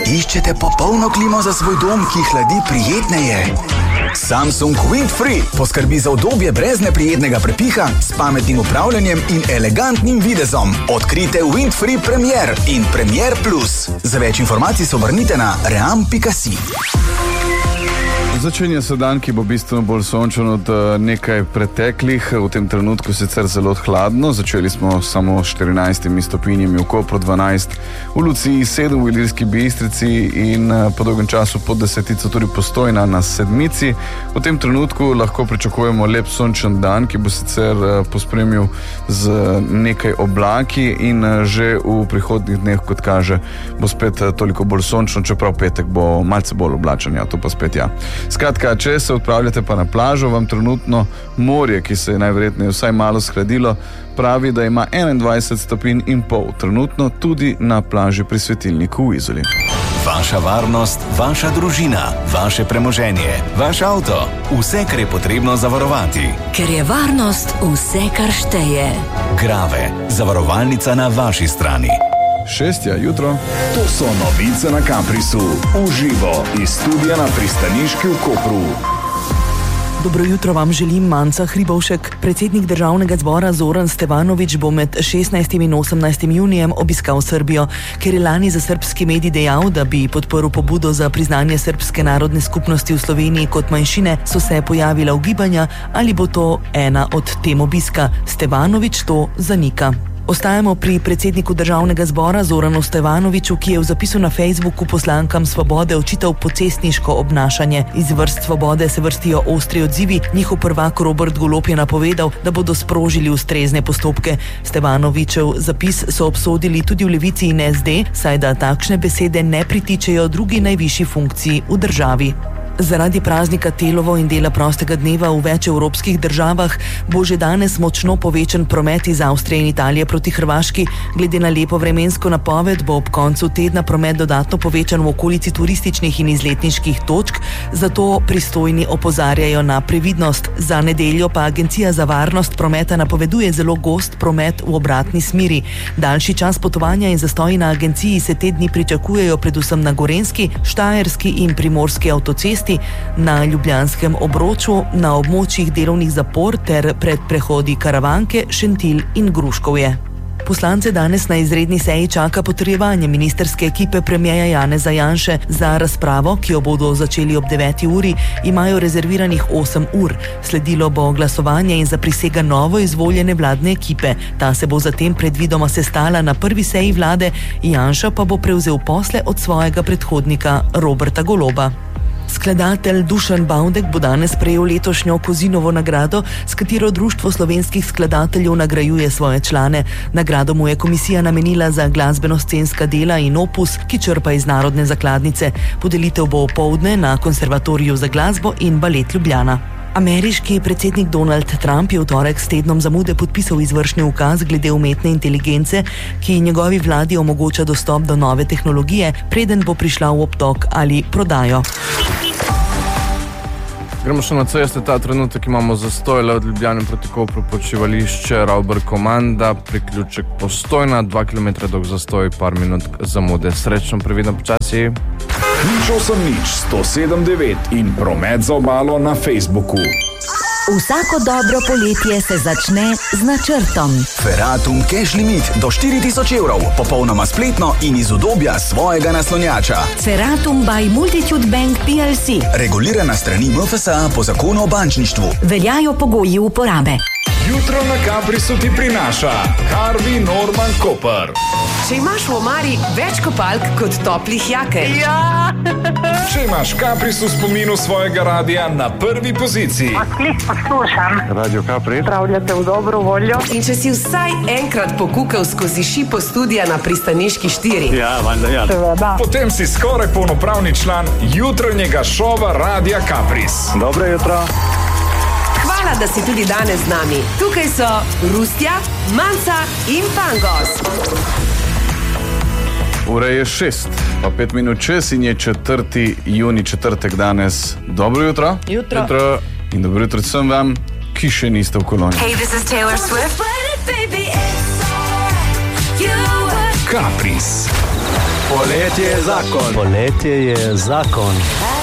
Iščete popolno klimo za svoj dom, ki hladi prijetneje? Samsung Windfree poskrbi za udobje brez neprijetnega prepiha, s pametnim upravljanjem in elegantnim videzom. Odkrite Windfree Premier in Premier Plus. Za več informacij se obrnite na ream.si. Začenja se dan, ki bo bistveno bolj sončen od nekaj preteklih, v tem trenutku sicer zelo hladno. Začeli smo samo 14 stopinjami v Kopru, 12 v Luciji, 7 v Ilirski Bistrici in po dolgem času pod 10 tudi Postojna na 7. V tem trenutku lahko pričakujemo lep sončen dan, ki bo sicer pospremil z nekaj oblaki in že v prihodnjih dneh, kot kaže, bo spet toliko bolj sončno, čeprav petek bo malce bolj oblačen, ja, to pa spet ja. Skratka, če se odpravljate pa na plažo, vam trenutno morje, ki se je najverjetneje vsaj malo shladilo, pravi, da ima 21 stopinj in pol, trenutno tudi na plaži pri Svetilniku v Izoli. Vaša varnost, vaša družina, vaše premoženje, vaš avto, vse, kar je potrebno zavarovati. Ker je varnost vse, kar šteje. Grave, zavarovalnica na vaši strani. 6. jutro. To so novice na Caprisu. Uživo iz studia na Pristaniški v Kopru. Dobro jutro vam želim, Manca Hribovšek. Predsednik Državnega zbora Zoran Stevanović bo med 16. in 18. junijem obiskal Srbijo, ker je lani za srbski medij dejal, da bi podprl pobudo za priznanje srbske narodne skupnosti v Sloveniji kot manjšine, so se pojavila ugibanja, ali bo to ena od tem obiska. Stevanović to zanika. Ostajamo pri predsedniku Državnega zbora Zoranu Stevanoviću, ki je v zapisu na Facebooku poslankam Svobode očital pocestniško obnašanje. Iz vrst Svobode se vrstijo ostri odzivi. Njihov prvak Robert Golob je napovedal, da bodo sprožili ustrezne postopke. Stevanovićev zapis so obsodili tudi v Levici in SD, saj da takšne besede ne pritičejo drugi najvišji funkciji v državi. Zaradi praznika Telovo in dela prostega dneva v več evropskih državah bo že danes močno povečan promet iz Avstrije in Italije proti Hrvaški. Glede na lepo vremensko napoved bo ob koncu tedna promet dodatno povečan v okolici turističnih in izletniških točk, zato pristojni opozarjajo na previdnost. Za nedeljo pa Agencija za varnost prometa napoveduje zelo gost promet v obratni smeri. Daljši čas potovanja in zastoji na agenciji se te dni pričakujejo predvsem na Gorenjski, Štajerski in Primorski avtocesti, na Ljubljanskem obroču, na območjih delovnih zapor ter pred prehodi Karavanke, Šentilj in Gruškovje. Poslance danes na izredni seji čaka potrjevanje ministerske ekipe premierja Janeza Janše. Za razpravo, ki jo bodo začeli ob 9. uri, imajo rezerviranih 8 ur. Sledilo bo glasovanje in zaprisega novo izvoljene vladne ekipe. Ta se bo zatem predvidoma sestala na prvi seji vlade, Janša pa bo prevzel posle od svojega predhodnika Roberta Goloba. Skladatelj Dušan Bavdek bo danes prejel letošnjo Kozinovo nagrado, s katero Društvo slovenskih skladateljev nagrajuje svoje člane. Nagrado mu je komisija namenila za glasbeno-scenska dela in opus, ki črpa iz narodne zakladnice. Podelitev bo opoldne na Konservatoriju za glasbo in balet Ljubljana. Ameriški predsednik Donald Trump je v torek s tednom zamude podpisal izvršni ukaz glede umetne inteligence, ki njegovi vladi omogoča dostop do nove tehnologije, preden bo prišla v obtok ali prodajo. Gremo še na ceste, ta trenutek imamo zastoj le od Ljubljane proti Kopru, počivališče Ravber Komanda, priključek Postojna, 2 km dolg zastoj, par minut zamude. Srečno, previdno, počasi. 108.9 in promet za obalo na Facebooku. Vsako dobro poletje se začne z načrtom. Ferratum Cash Limit do 4000 evrov, popolnoma spletno in iz udobja svojega naslonjača. Ferratum by Multitude Bank PLC. Regulirana strani MFSA po zakonu o bančništvu. Veljajo pogoji uporabe. Jutro na Caprisu ti prinaša Harvey Norman Koper. Če imaš v omari več kopalk kot toplih jakel. Ja! Če imaš Capris v spominu svojega radija na prvi poziciji. Odklik poslušam. Radio Capri. Pravljate v dobro voljo. In če si vsaj enkrat pokukal skozi šipo studia na Pristaniški 4. Ja, valjda, ja. Seveda. Potem si skoraj polnopravni član jutranjega šova Radia Capris. Dobro jutro. Hvala, da si tudi danes z nami. Tukaj so Rustja, Manca in Pangos. Ura je 6, pa 5 minut čez in je 4. juni, četrtek danes. Dobro jutro. Jutro. In dobro jutro vsem vam, ki še niste v koloni. Hey, this is Taylor Swift. Capris. Poletje je zakon. Poletje je zakon.